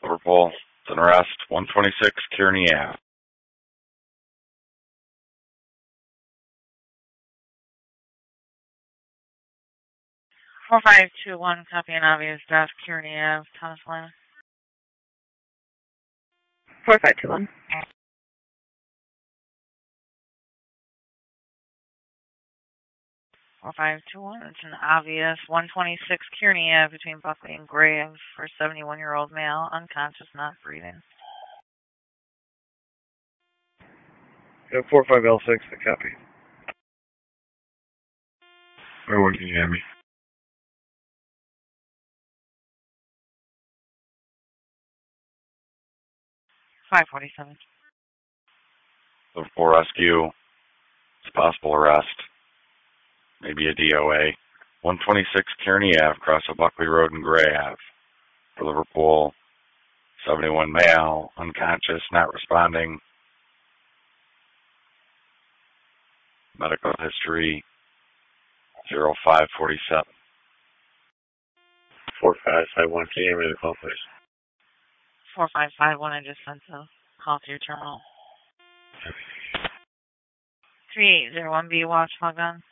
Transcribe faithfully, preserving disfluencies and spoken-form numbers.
Liverpool, it's an arrest, one twenty-six Kearney Ave. four five two one, copy and obvious, desk, Kearney Ave, Thomas Lane. four five two one. four five two one, it's an obvious, one twenty-six Kearney Ave between Buckley and Graves for a seventy-one-year-old male, unconscious, not breathing. Yeah, four five L six, the copy. Where would you have me? five forty-seven. Liverpool Rescue, it's a possible arrest, maybe a D O A. one twenty-six Kearney Ave, across the Buckley Road and Gray Ave. For Liverpool, seventy-one male, unconscious, not responding. Medical history, zero five forty-seven. four five five one, can you give me the call, please? four five five one, I just sent a call to your terminal. three eight zero one B, watch log on.